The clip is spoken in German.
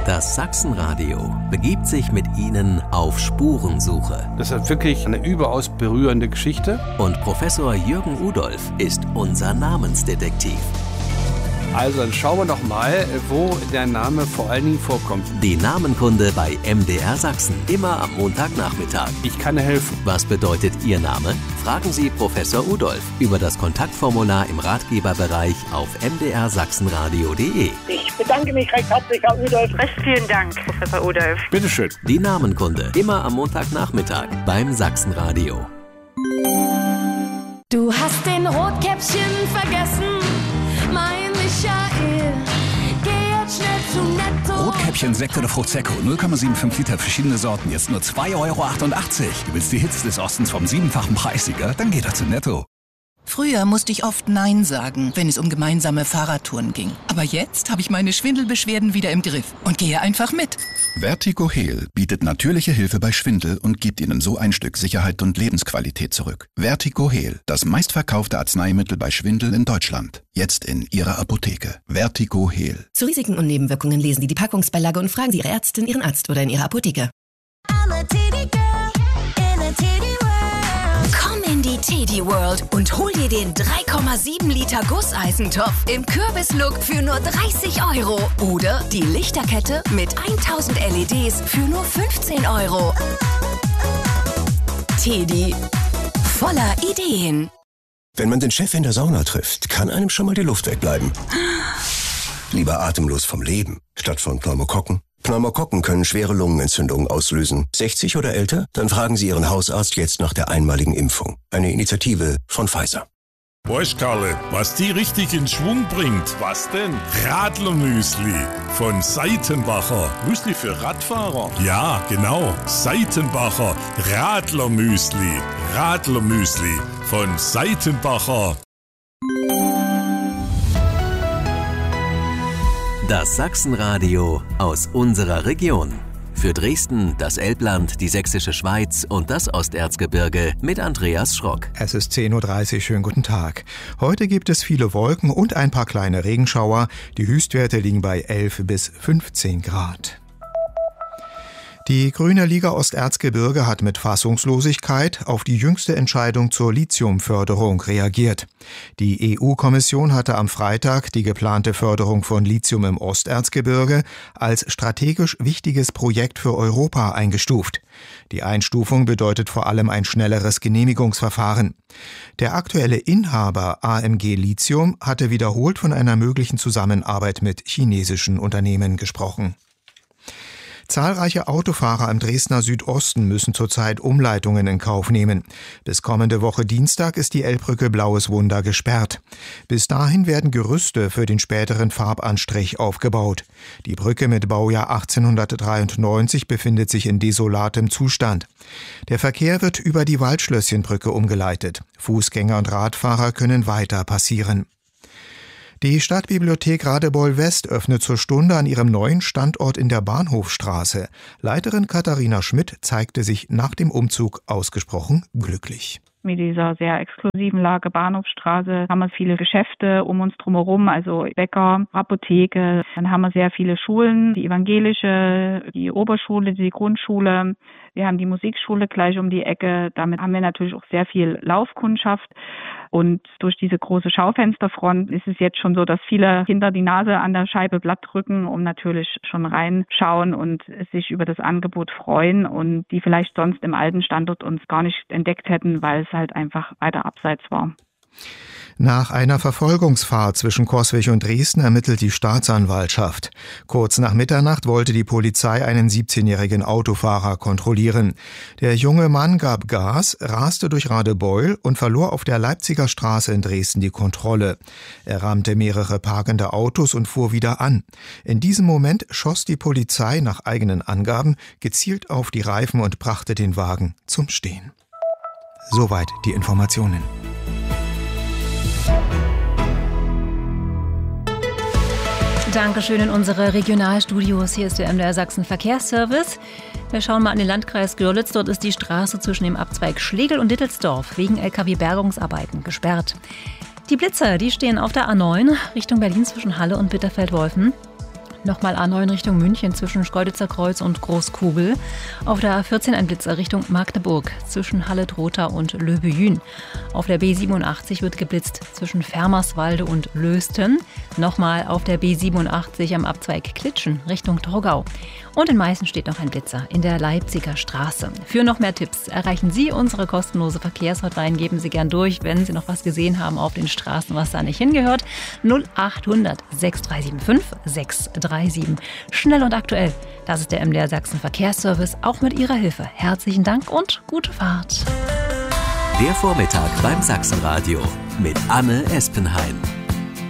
Das Sachsenradio begibt sich mit Ihnen auf Spurensuche. Das ist wirklich eine überaus berührende Geschichte. Und Professor Jürgen Udolph ist unser Namensdetektiv. Also dann schauen wir noch mal, wo der Name vor allen Dingen vorkommt. Die Namenkunde bei MDR Sachsen. Immer am Montagnachmittag. Ich kann helfen. Was bedeutet Ihr Name? Fragen Sie Professor Udolph über das Kontaktformular im Ratgeberbereich auf mdrsachsenradio.de. Ich bedanke mich recht herzlich, Herr Udolph. Recht vielen Dank, Professor Udolph. Bitteschön. Die Namenkunde. Immer am Montagnachmittag beim Sachsenradio. Du hast den Rotkäppchen vergessen, mein Michael. Geh jetzt schnell zu Netto. Rotkäppchen, Sekt oder Fruchtsäcko. 0,75 Liter, verschiedene Sorten. Jetzt nur 2,88 €. Du willst die Hits des Ostens vom 7-fachen Preissieger? Dann geh doch zu Netto. Früher musste ich oft Nein sagen, wenn es um gemeinsame Fahrradtouren ging. Aber jetzt habe ich meine Schwindelbeschwerden wieder im Griff und gehe einfach mit. Vertigo Heal bietet natürliche Hilfe bei Schwindel und gibt Ihnen so ein Stück Sicherheit und Lebensqualität zurück. Vertigo Heal, das meistverkaufte Arzneimittel bei Schwindel in Deutschland. Jetzt in Ihrer Apotheke. Vertigo Heal. Zu Risiken und Nebenwirkungen lesen Sie die Packungsbeilage und fragen Sie Ihre Ärztin, Ihren Arzt oder in Ihrer Apotheke. Komm in die Teddy World und hol dir den 3,7 Liter Gusseisentopf im Kürbislook für nur 30 € oder die Lichterkette mit 1000 LEDs für nur 15 €. Teddy, voller Ideen. Wenn man den Chef in der Sauna trifft, kann einem schon mal die Luft wegbleiben. Lieber atemlos vom Leben, statt von Pneumokokken. Pneumokokken können schwere Lungenentzündungen auslösen. 60 oder älter? Dann fragen Sie Ihren Hausarzt jetzt nach der einmaligen Impfung. Eine Initiative von Pfizer. Weißt, Karle, was die richtig in Schwung bringt? Was denn? Radlermüsli von Seitenbacher. Müsli für Radfahrer? Ja, genau. Seitenbacher Radlermüsli. Radlermüsli von Seitenbacher. Das Sachsenradio aus unserer Region. Für Dresden, das Elbland, die Sächsische Schweiz und das Osterzgebirge mit Andreas Schrock. Es ist 10:30 Uhr, schönen guten Tag. Heute gibt es viele Wolken und ein paar kleine Regenschauer. Die Höchstwerte liegen bei 11 bis 15 Grad. Die Grüne Liga Osterzgebirge hat mit Fassungslosigkeit auf die jüngste Entscheidung zur Lithiumförderung reagiert. Die EU-Kommission hatte am Freitag die geplante Förderung von Lithium im Osterzgebirge als strategisch wichtiges Projekt für Europa eingestuft. Die Einstufung bedeutet vor allem ein schnelleres Genehmigungsverfahren. Der aktuelle Inhaber AMG Lithium hatte wiederholt von einer möglichen Zusammenarbeit mit chinesischen Unternehmen gesprochen. Zahlreiche Autofahrer im Dresdner Südosten müssen zurzeit Umleitungen in Kauf nehmen. Bis kommende Woche Dienstag ist die Elbbrücke Blaues Wunder gesperrt. Bis dahin werden Gerüste für den späteren Farbanstrich aufgebaut. Die Brücke mit Baujahr 1893 befindet sich in desolatem Zustand. Der Verkehr wird über die Waldschlösschenbrücke umgeleitet. Fußgänger und Radfahrer können weiter passieren. Die Stadtbibliothek Radebeul West öffnet zur Stunde an ihrem neuen Standort in der Bahnhofstraße. Leiterin Katharina Schmidt zeigte sich nach dem Umzug ausgesprochen glücklich. Mit dieser sehr exklusiven Lage Bahnhofstraße haben wir viele Geschäfte um uns drumherum, also Bäcker, Apotheke. Dann haben wir sehr viele Schulen, die evangelische, die Oberschule, die Grundschule. Wir haben die Musikschule gleich um die Ecke. Damit haben wir natürlich auch sehr viel Laufkundschaft. Und durch diese große Schaufensterfront ist es jetzt schon so, dass viele Kinder die Nase an der Scheibe glatt drücken, um natürlich schon reinschauen und sich über das Angebot freuen und die vielleicht sonst im alten Standort uns gar nicht entdeckt hätten, weil es halt einfach weiter abseits war. Nach einer Verfolgungsfahrt zwischen Coswig und Dresden ermittelt die Staatsanwaltschaft. Kurz nach Mitternacht wollte die Polizei einen 17-jährigen Autofahrer kontrollieren. Der junge Mann gab Gas, raste durch Radebeul und verlor auf der Leipziger Straße in Dresden die Kontrolle. Er rammte mehrere parkende Autos und fuhr wieder an. In diesem Moment schoss die Polizei nach eigenen Angaben gezielt auf die Reifen und brachte den Wagen zum Stehen. Soweit die Informationen. Dankeschön in unsere Regionalstudios. Hier ist der MDR Sachsen Verkehrsservice. Wir schauen mal an den Landkreis Görlitz. Dort ist die Straße zwischen dem Abzweig Schlegel und Dittelsdorf wegen LKW-Bergungsarbeiten gesperrt. Die Blitzer, die stehen auf der A9 Richtung Berlin zwischen Halle und Bitterfeld-Wolfen. Nochmal A9 Richtung München zwischen Schkeuditzer Kreuz und Großkugel. Auf der A14 ein Blitzer Richtung Magdeburg zwischen Halle-Trotha und Löbejün. Auf der B87 wird geblitzt zwischen Fermerswalde und Lösten. Nochmal auf der B87 am Abzweig Klitschen Richtung Torgau. Und in Meißen steht noch ein Blitzer in der Leipziger Straße. Für noch mehr Tipps erreichen Sie unsere kostenlose Verkehrshotline. Geben Sie gern durch, wenn Sie noch was gesehen haben auf den Straßen, was da nicht hingehört. 0800 6375 637. Schnell und aktuell. Das ist der MDR Sachsen Verkehrsservice. Auch mit Ihrer Hilfe. Herzlichen Dank und gute Fahrt. Der Vormittag beim Sachsenradio mit Anne Espenheim.